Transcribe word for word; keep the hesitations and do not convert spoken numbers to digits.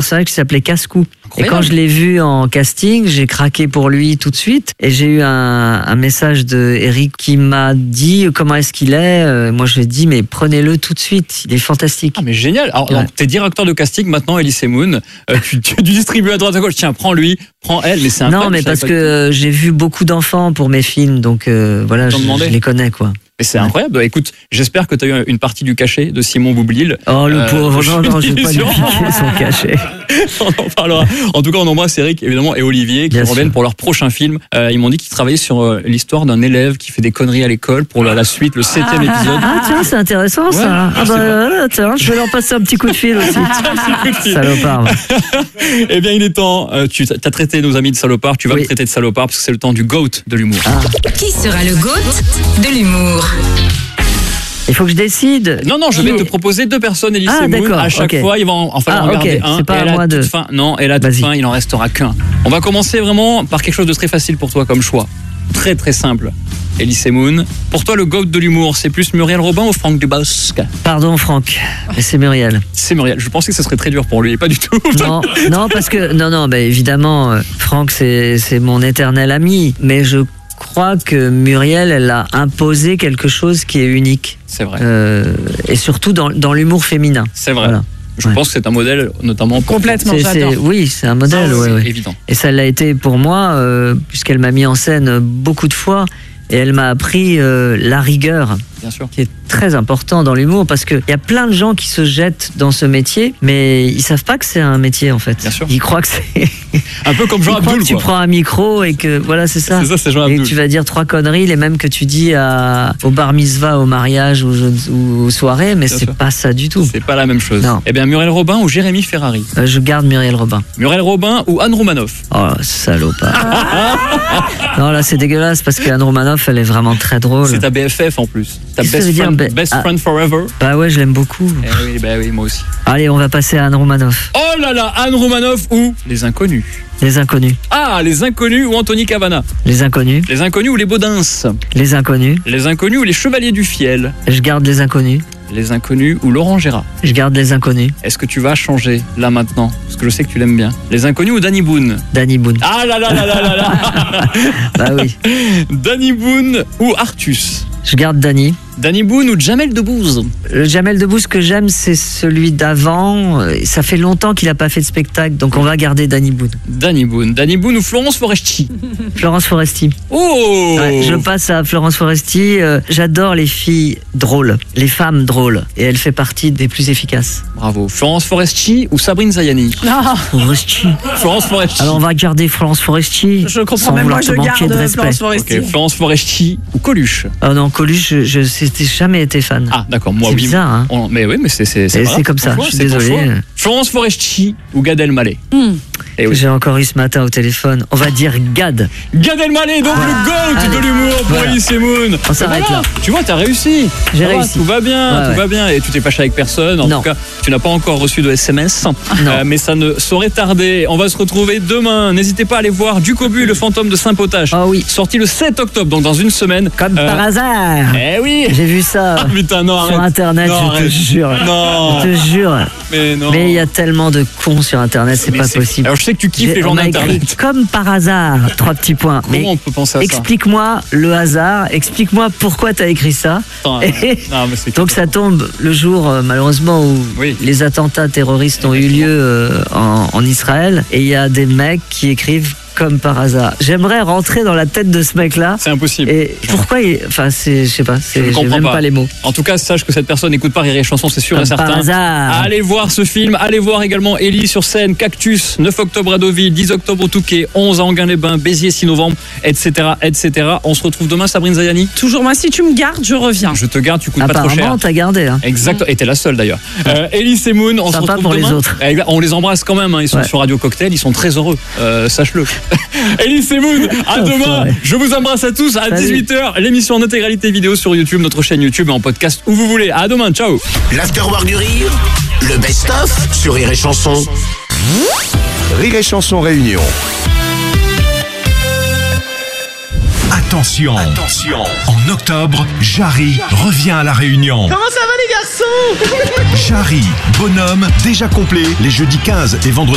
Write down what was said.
personnage qui s'appelait Casse-Cou. Incroyable. Et quand je l'ai vu en casting, j'ai craqué pour lui tout de suite. Et j'ai eu un, un message de Eric qui m'a dit comment est-ce qu'il est. Euh, moi, je lui ai dit, mais prenez-le tout de suite. Il est fantastique. Ah mais génial. Alors, Ouais. donc, t'es directeur de casting maintenant, Elise Moon. Euh, tu, tu, tu distribues à droite à gauche. Tiens, prends lui, prends elle. Mais c'est incroyable. Non, mais je parce savais que pas euh, j'ai vu beaucoup d'enfants pour mes films, donc euh, voilà, T'en je, demandais. je les connais, quoi. Et c'est incroyable. Écoute, j'espère que tu as eu une partie du cachet de Simon Boublil. Oh, le Euh, pauvre, non, non, je vais pas lui sur- piquer son cachet. On en parlera. En tout cas, on embrasse Eric, évidemment, et Olivier, qui Bien reviennent sûr. pour leur prochain film. Euh, ils m'ont dit qu'ils travaillaient sur euh, l'histoire d'un élève qui fait des conneries à l'école pour la, la suite, le septième épisode. Ah, tiens, c'est intéressant, ça. Ouais, Ah, je sais bah, pas. voilà, tiens, je vais leur passer un petit coup de fil aussi. Salopard. Eh bien, il est temps. Euh, tu as traité nos amis de salopards. Tu vas Oui. me traiter de salopard parce que c'est le temps du GOAT de l'humour. Qui sera le GOAT de l'humour? Il faut que je décide. Non, non, je Qui vais est- te proposer deux personnes, Elise Ah, Moon. d'accord, À chaque ok. fois, il va en, en falloir Ah, en garder ok, un. c'est pas et à la moi toute de- fin, non, et la toute Vas-y. fin, il en restera qu'un. On va commencer vraiment par quelque chose de très facile pour toi comme choix. Très, très simple. Elise Moon. Pour toi, le GOAT de l'humour, c'est plus Muriel Robin ou Franck Dubosc? Pardon, Franck. Mais c'est Muriel. C'est Muriel. Je pensais que ce serait très dur pour lui, et pas du tout. Non, non, parce que, non, non, bah, évidemment, euh, Franck, c'est, c'est mon éternel ami. Mais je crois que Muriel, elle a imposé quelque chose qui est unique. C'est vrai. Euh, et surtout dans, dans l'humour féminin. C'est vrai. Voilà. Je Ouais. pense que c'est un modèle, notamment pour Complètement, C'est- c'est- j'adore. oui, c'est un modèle, C'est ouais, ouais. évident. Et ça l'a été pour moi, euh, puisqu'elle m'a mis en scène beaucoup de fois. Et elle m'a appris euh, la rigueur, Bien sûr. qui est très important dans l'humour, parce qu'il y a plein de gens qui se jettent dans ce métier, mais ils savent pas que c'est un métier, en fait. Bien sûr. Ils croient que c'est... Un peu comme Jean Ils croient Abdul, que tu quoi. prends un micro et que... Voilà, c'est ça. C'est ça, c'est Jean Et Abdul. tu vas dire trois conneries, les mêmes que tu dis à, au bar mitzvah, au mariage ou, je- ou aux soirées, mais Bien c'est sûr. pas ça du tout. C'est pas la même chose. Non. Eh bien, Muriel Robin ou Jérémy Ferrari? Euh, je garde Muriel Robin. Muriel Robin ou Anne Romanoff? Oh, salopard. Non, là, c'est dégueulasse parce qu'Anne Romanoff, elle est vraiment très drôle. C'est ta B F F en plus. Ta Qu'est-ce que ça best veut dire, friend, be- best ah. friend forever. Bah ouais, je l'aime beaucoup. Eh oui, bah oui, moi aussi. Allez, on va passer à Anne Romanoff. Oh là là, Anne Romanoff ou Les Inconnus? Les inconnus. Ah, Les Inconnus ou Anthony Cavana? Les inconnus. Les Inconnus ou Les Baudins? Les inconnus. Les Inconnus ou Les Chevaliers du Fiel? Je garde les inconnus. Les Inconnus ou Laurent Gérard? Je garde les inconnus. Est-ce que tu vas changer là maintenant? Parce que je sais que tu l'aimes bien. Les Inconnus ou Danny Boone? Danny Boone. Ah là là là là là là. Bah oui. Danny Boone ou Artus? Je garde Danny. Danny Boone ou Jamel Debbouze? Le Jamel Debbouze que j'aime, c'est celui d'avant. Euh, Ça fait longtemps qu'il n'a pas fait de spectacle, donc on va garder Danny Boone. Danny Boone. Danny Boone ou Florence Foresti? Florence Foresti. Oh Ouais, je passe à Florence Foresti. Euh, J'adore les filles drôles, les femmes drôles, et elle fait partie des plus efficaces. Bravo. Florence Foresti ou Sabrine Zayani? Ah, Foresti. Florence Foresti. Alors on va garder Florence Foresti. je comprends, sans même vouloir moi te je manquer garde de respect. Florence Foresti. Ok, Florence Foresti ou Coluche? Oh non, Coluche, je, je n'ai jamais été fan. Ah, d'accord, moi C'est oui. bizarre, hein. On- mais oui, mais c'est c'est Et pas grave, c'est comme ton ça, choix, je suis c'est ton désolé. choix. Florence Foresti ou Gad Elmaleh? Hmm. Eh oui. J'ai encore eu ce matin au téléphone. On va dire Gad. Gad Elmaleh, donc le GOAT Allez. de l'humour pour Voilà. Elise Moon. On s'arrête Voilà. là. Tu vois, t'as réussi. J'ai Ça va, réussi. Tout va bien, Ouais, tout ouais. va bien. Et tu t'es fâché avec personne. En Non. tout cas, tu n'as pas encore reçu de S M S. Non. Euh, mais ça ne saurait tarder. On va se retrouver demain. N'hésitez pas à aller voir Ducobu, le fantôme de Saint-Potache. Oh oui. Sorti le sept octobre, donc dans une semaine. Comme Euh, par hasard. Eh oui. J'ai vu ça Ah, putain, non, sur arrête. internet, Non, je te arrête. jure. Non. Je te jure. Mais non. Mais il y a tellement de cons sur internet, c'est Mais pas c'est- possible. Alors je sais que tu kiffes J'ai- les gens on m'a écrit d'internet. comme par hasard, trois petits points. Comment Mais on peut penser à ça? explique-moi le hasard, explique-moi pourquoi tu as écrit ça. Attends, Et- non, mais c'est Donc ça tombe le jour, euh, malheureusement, où Oui. les attentats terroristes ont eu lieu euh, en, en Israël. Et il y a des mecs qui écrivent comme par hasard. J'aimerais rentrer dans la tête de ce mec-là. C'est impossible. Et pourquoi il... Enfin, c'est... Je sais pas, Je c'est, ne j'ai comprends même pas. pas. les mots. En tout cas, sache que cette personne n'écoute pas Rire et Chanson, c'est sûr Comme et certain. par hasard. Allez voir ce film, allez voir également Ellie sur scène, Cactus, neuf octobre à Deauville, dix octobre au Touquet, onze à Anguin-les-Bains, Béziers six novembre, et cetera, et cetera. On se retrouve demain, Sabrine Zayani. Toujours moi, si tu me gardes, je reviens. Je te garde, tu coûtes pas trop cher. Apparemment, t'as gardé. Hein. Exact, et t'es la seule d'ailleurs. Euh, Ellie et Moon, on se Sympa retrouve pour les demain. autres. Eh, On les embrasse quand même, hein. Ils sont Ouais. sur Radio Cocktail, ils sont très heureux, euh, sache-le. Ellie et Moon, à demain. ouais. Je vous embrasse à tous à Salut. dix-huit heures. L'émission en intégralité vidéo sur YouTube, notre chaîne YouTube et en podcast où vous voulez. À demain, ciao. L'Afterwork du Rire, le best-of sur Rire et Chanson. Rire et Chanson Réunion. Attention, attention. En octobre, Jarry revient à La Réunion. Comment ça va les garçons? Jarry, bonhomme, déjà complet, les jeudis quinze et vendredi